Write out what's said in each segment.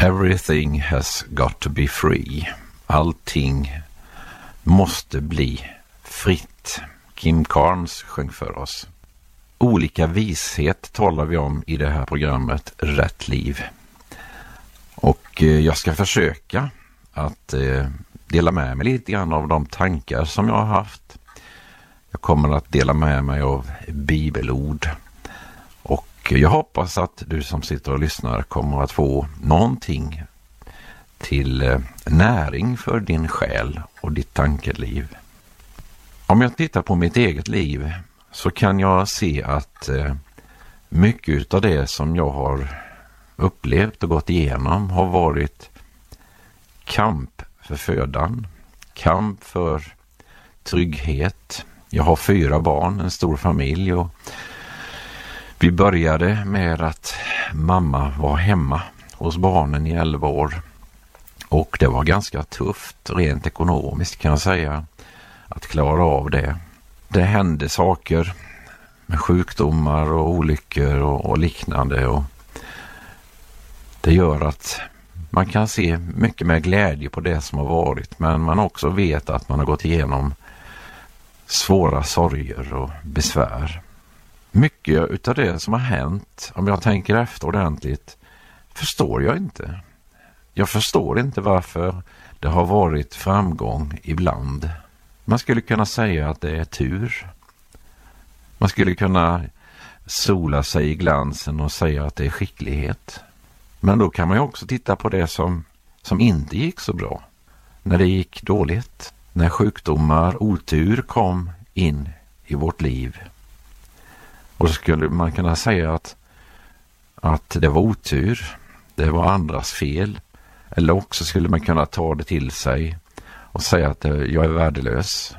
Everything has got to be free. Allting måste bli fritt. Kim Carnes sjöng för oss. Olika vishet talar vi om i det här programmet Rätt liv. Och jag ska försöka att dela med mig lite grann av de tankar som jag har haft. Jag kommer att dela med mig av bibelord. Och jag hoppas att du som sitter och lyssnar kommer att få någonting till näring för din själ och ditt tankeliv. Om jag tittar på mitt eget liv så kan jag se att mycket av det som jag har upplevt och gått igenom har varit kamp för födan, kamp för trygghet. Jag har 4 barn, en stor familj, och vi började med att mamma var hemma hos barnen i 11 år. Och det var ganska tufft rent ekonomiskt, kan jag säga, att klara av det. Det hände saker med sjukdomar och olyckor och liknande, och det gör att man kan se mycket med glädje på det som har varit, men man också vet att man har gått igenom svåra sorger och besvär. Mycket utav det som har hänt, om jag tänker efter ordentligt, förstår jag inte. Jag förstår inte varför det har varit framgång ibland. Man skulle kunna säga att det är tur. Man skulle kunna sola sig i glansen och säga att det är skicklighet. Men då kan man ju också titta på det som inte gick så bra. När det gick dåligt. När sjukdomar, otur kom in i vårt liv. Och så skulle man kunna säga att det var otur. Det var andras fel. Eller också skulle man kunna ta det till sig och säga att jag är värdelös.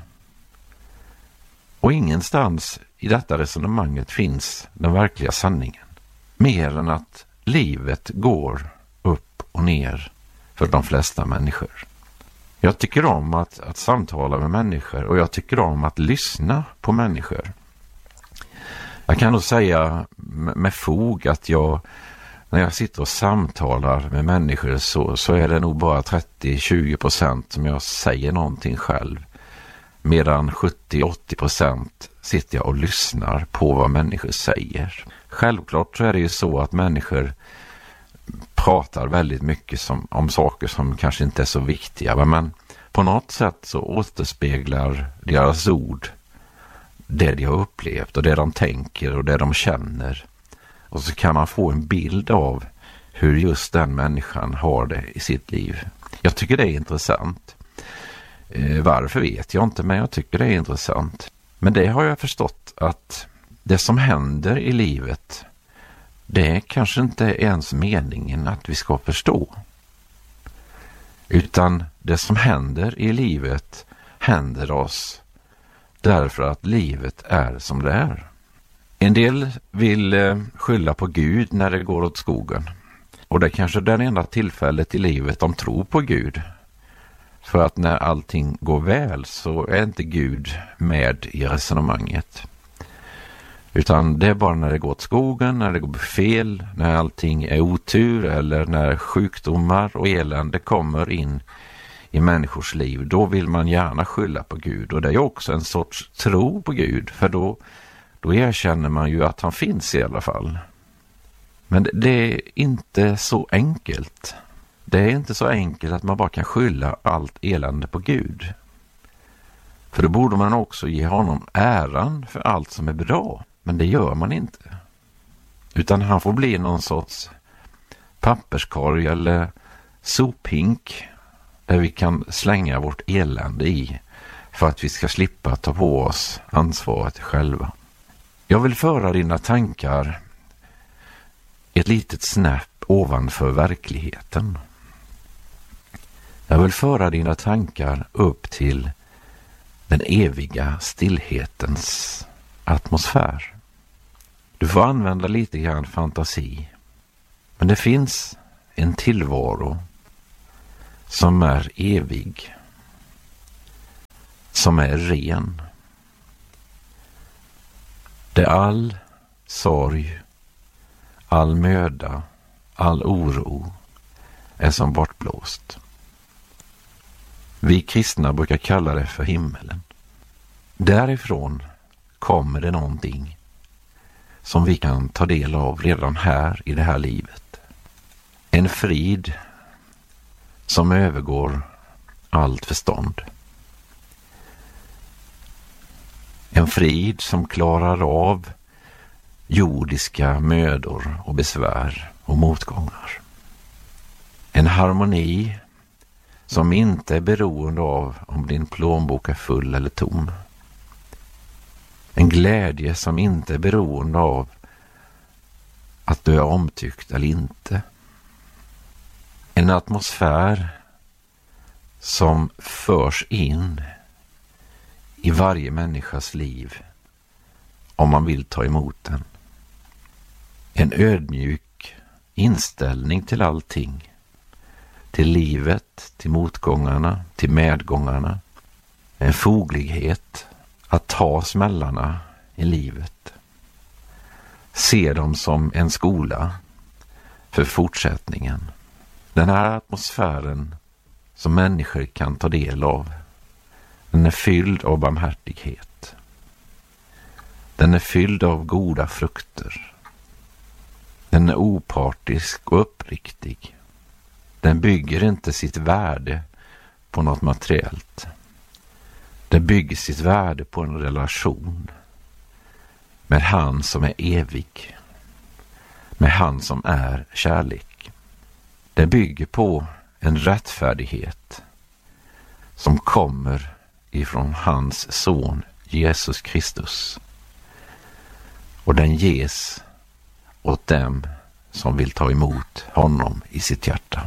Och ingenstans i detta resonemanget finns den verkliga sanningen. Mer än att livet går upp och ner för de flesta människor. Jag tycker om att samtala med människor, och jag tycker om att lyssna på människor. Jag kan nog säga med fog att när jag sitter och samtalar med människor så är det nog bara 30-20% som jag säger någonting själv. Medan 70-80% sitter jag och lyssnar på vad människor säger. Självklart så är det ju så att människor pratar väldigt mycket om saker som kanske inte är så viktiga. Men på något sätt så återspeglar deras ord det de har upplevt och det de tänker och det de känner. Och så kan man få en bild av hur just den människan har det i sitt liv. Jag tycker det är intressant. Varför vet jag inte, men jag tycker det är intressant. Men det har jag förstått att det som händer i livet, det är kanske inte ens meningen att vi ska förstå. Utan det som händer i livet händer oss därför att livet är som det är. En del vill skylla på Gud när det går åt skogen. Och det är kanske det enda tillfället i livet de tror på Gud. För att när allting går väl så är inte Gud med i resonemanget. Utan det är bara när det går åt skogen, när det går fel, när allting är otur eller när sjukdomar och elände kommer in i människors liv. Då vill man gärna skylla på Gud. Och det är också en sorts tro på Gud, för då erkänner man ju att han finns i alla fall. Men det är inte så enkelt. Det är inte så enkelt att man bara kan skylla allt elände på Gud. För då borde man också ge honom äran för allt som är bra. Men det gör man inte. Utan han får bli någon sorts papperskorg eller sophink där vi kan slänga vårt elände i för att vi ska slippa ta på oss ansvaret själva. Jag vill föra dina tankar ett litet snäpp ovanför verkligheten. Jag vill föra dina tankar upp till den eviga stillhetens atmosfär. Du får använda lite grann fantasi. Men det finns en tillvaro som är evig. Som är ren. Där all sorg, all möda, all oro, är som bortblåst. Vi kristna brukar kalla det för himmelen. Därifrån kommer det någonting som vi kan ta del av redan här i det här livet. En frid som övergår allt förstånd. En frid som klarar av jordiska mödor och besvär och motgångar. En harmoni som inte är beroende av om din plånbok är full eller tom. En glädje som inte är beroende av att du är omtyckt eller inte. En atmosfär som förs in i varje människas liv om man vill ta emot den. En ödmjuk inställning till allting. Till livet, till motgångarna, till medgångarna. En foglighet att ta smällarna i livet. Se dem som en skola för fortsättningen. Den här atmosfären som människor kan ta del av. Den är fylld av barmhärtighet. Den är fylld av goda frukter. Den är opartisk och uppriktig. Den bygger inte sitt värde på något materiellt. Den bygger sitt värde på en relation med han som är evig. Med han som är kärlek. Den bygger på en rättfärdighet som kommer ifrån hans son Jesus Kristus. Och den ges åt dem som vill ta emot honom i sitt hjärta.